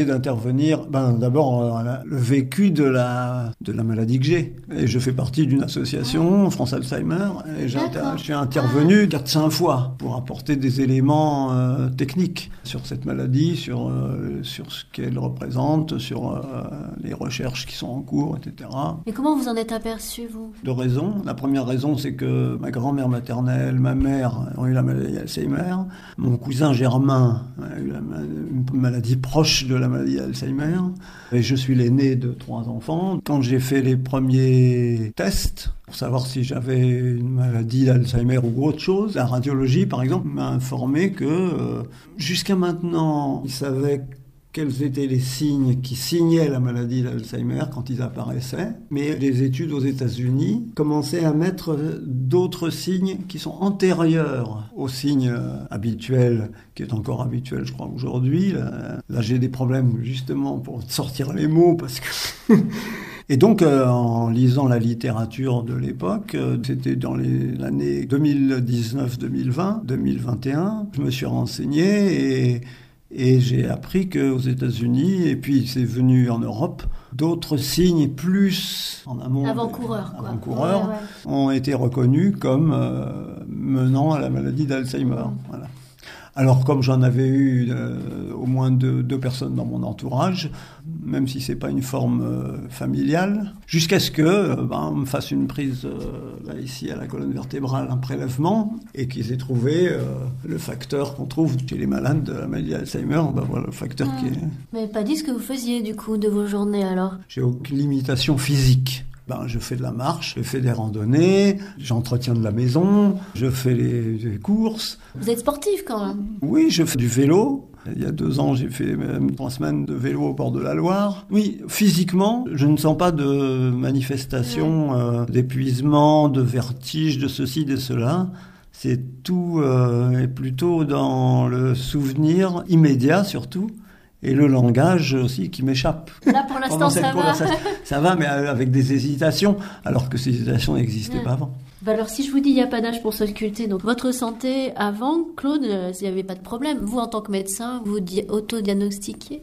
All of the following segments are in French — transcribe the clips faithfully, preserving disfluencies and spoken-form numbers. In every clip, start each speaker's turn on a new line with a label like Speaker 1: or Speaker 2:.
Speaker 1: D'intervenir, ben, d'abord euh, le vécu de la, de la maladie que j'ai. Et je fais partie d'une association, France Alzheimer, et j'ai, inter- j'ai intervenu quatre cinq fois pour apporter des éléments euh, techniques sur cette maladie, sur, euh, sur ce qu'elle représente, sur euh, les recherches qui sont en cours, et cetera.
Speaker 2: Et comment vous en êtes aperçu, vous ?
Speaker 1: Deux raisons. La première raison, c'est que ma grand-mère maternelle, ma mère ont eu la maladie d'Alzheimer. Mon cousin Germain a eu la, une maladie proche de la maladie d'Alzheimer. Et je suis l'aîné de trois enfants. Quand j'ai fait les premiers tests pour savoir si j'avais une maladie d'Alzheimer ou autre chose, la radiologie, par exemple, m'a informé que euh, jusqu'à maintenant, ils savaient quels étaient les signes qui signaient la maladie d'Alzheimer quand ils apparaissaient. Mais les études aux États-Unis commençaient à mettre d'autres signes qui sont antérieurs aux signes habituels, qui est encore habituel, je crois, aujourd'hui. Là, là j'ai des problèmes, justement, pour sortir les mots, parce que... Et donc, euh, en lisant la littérature de l'époque, euh, c'était dans les, l'année deux mille dix-neuf deux mille vingt, deux mille vingt et un, je me suis renseigné et... Et j'ai appris qu'aux États-Unis, et puis c'est venu en Europe, d'autres signes plus en amont,
Speaker 2: avant-coureurs, quoi.
Speaker 1: avant-coureurs
Speaker 2: ouais, ouais.
Speaker 1: ont été reconnus comme euh, menant à la maladie d'Alzheimer. Voilà. Alors, comme j'en avais eu euh, au moins deux, deux personnes dans mon entourage, même si c'est pas une forme euh, familiale, jusqu'à ce que euh, ben, on me fasse une prise euh, là, ici à la colonne vertébrale, un prélèvement, et qu'ils aient trouvé euh, le facteur qu'on trouve chez les malades de la maladie d'Alzheimer. Ben, voilà le facteur
Speaker 2: ah.
Speaker 1: qui est...
Speaker 2: Mais pas dit ce que vous faisiez du coup de vos journées alors ?
Speaker 1: J'ai aucune limitation physique. Ben, je fais de la marche, je fais des randonnées, j'entretiens de la maison, je fais les, les courses.
Speaker 2: Vous êtes sportif quand même ?
Speaker 1: Oui, je fais du vélo. Il y a deux ans, j'ai fait même trois semaines de vélo au bord de la Loire. Oui, physiquement, je ne sens pas de manifestation, euh, d'épuisement, de vertige, de ceci, de cela. C'est tout euh, est plutôt dans le souvenir immédiat surtout. Et le langage aussi qui m'échappe.
Speaker 2: Là, pour l'instant, ça va.
Speaker 1: Ça va, mais avec des hésitations, alors que ces hésitations n'existaient
Speaker 2: ouais.
Speaker 1: pas avant.
Speaker 2: Bah alors, si je vous dis il n'y a pas d'âge pour s'occulter, donc votre santé avant, Claude, il n'y avait pas de problème. Vous, en tant que médecin, vous di- auto-diagnostiquiez ?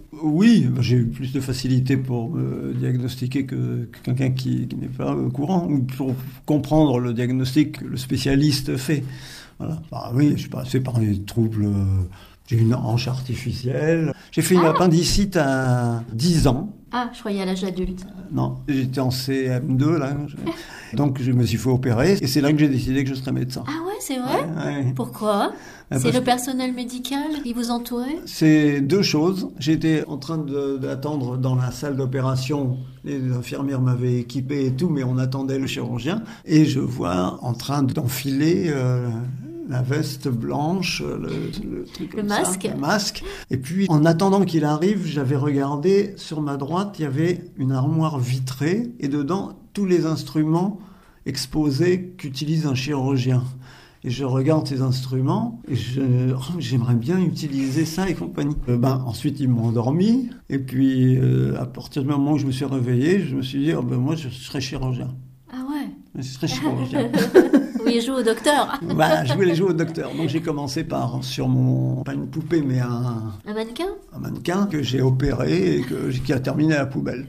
Speaker 1: Oui, j'ai eu plus de facilité pour me diagnostiquer que, que quelqu'un qui, qui n'est pas au courant, ou pour comprendre le diagnostic que le spécialiste fait. Voilà. Bah oui, je suis passé par des troubles... Euh, J'ai une hanche artificielle. J'ai fait une ah. appendicite à dix ans.
Speaker 2: Ah, je croyais à l'âge adulte.
Speaker 1: Euh, non, j'étais en C M deux, là. Donc, je me suis fait opérer. Et c'est là que j'ai décidé que je serais médecin.
Speaker 2: Ah ouais, c'est vrai ?
Speaker 1: ouais, ouais.
Speaker 2: Pourquoi ?
Speaker 1: Parce
Speaker 2: C'est le personnel médical qui vous entourait ?
Speaker 1: C'est deux choses. J'étais en train de, d'attendre dans la salle d'opération. Les infirmières m'avaient équipé et tout, mais on attendait le chirurgien. Et je vois en train d'enfiler... Euh, la veste blanche, le, le truc
Speaker 2: le
Speaker 1: comme
Speaker 2: masque.
Speaker 1: ça, le masque. Et puis, en attendant qu'il arrive, j'avais regardé, sur ma droite, il y avait une armoire vitrée, et dedans, tous les instruments exposés qu'utilise un chirurgien. Et je regarde ces instruments, et je, oh, j'aimerais bien utiliser ça et compagnie. Euh, ben, ensuite, ils m'ont endormi, et puis, euh, à partir du moment où je me suis réveillé, je me suis dit, oh, ben, moi, je serais chirurgien.
Speaker 2: Ah ouais.
Speaker 1: Je serais chirurgien.
Speaker 2: Vous vouliez jouer au docteur.
Speaker 1: Bah, je voulais jouer au docteur. Donc j'ai commencé par, sur mon, pas une poupée, mais un...
Speaker 2: Un mannequin ?
Speaker 1: Un mannequin que j'ai opéré et que, qui a terminé à la poubelle.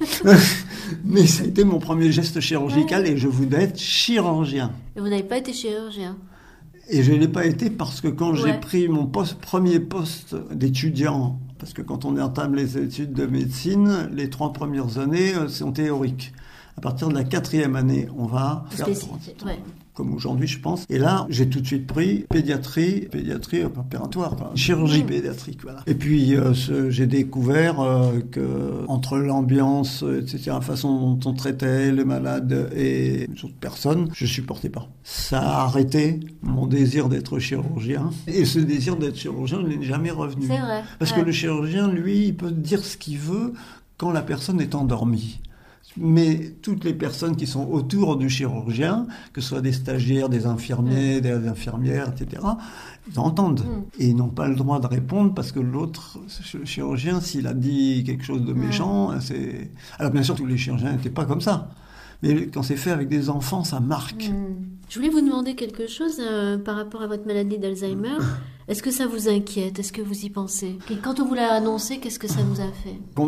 Speaker 1: Mais ça a été mon premier geste chirurgical ouais. Et je voulais être chirurgien.
Speaker 2: Et vous n'avez pas été chirurgien ?
Speaker 1: Et je ne l'ai pas été parce que quand
Speaker 2: ouais.
Speaker 1: j'ai pris mon poste, premier poste d'étudiant, parce que quand on entame les études de médecine, les trois premières années sont théoriques. À partir de la quatrième année, on va faire...
Speaker 2: Ouais.
Speaker 1: Comme aujourd'hui, je pense. Et là, j'ai tout de suite pris pédiatrie, pédiatrie opératoire, quoi. Chirurgie pédiatrique, voilà. Et puis, euh, ce, j'ai découvert euh, que entre l'ambiance, et cetera, la façon dont on traitait les malades et les autres personnes, je supportais pas. Ça a arrêté mon désir d'être chirurgien. Et ce désir d'être chirurgien n'est jamais revenu.
Speaker 2: C'est vrai.
Speaker 1: Parce
Speaker 2: ouais.
Speaker 1: que le chirurgien, lui, il peut dire ce qu'il veut quand la personne est endormie. Mais toutes les personnes qui sont autour du chirurgien, que ce soit des stagiaires, des infirmiers, mmh. des infirmières, et cetera, ils entendent. Mmh. Et ils n'ont pas le droit de répondre parce que l'autre, le chirurgien, s'il a dit quelque chose de méchant, mmh. c'est... Alors bien sûr, tous les chirurgiens n'étaient pas comme ça. Mais quand c'est fait avec des enfants, ça marque.
Speaker 2: Mmh. Je voulais vous demander quelque chose euh, par rapport à votre maladie d'Alzheimer. Est-ce que ça vous inquiète? Est-ce que vous y pensez? Et quand on vous l'a annoncé, qu'est-ce que ça vous a fait?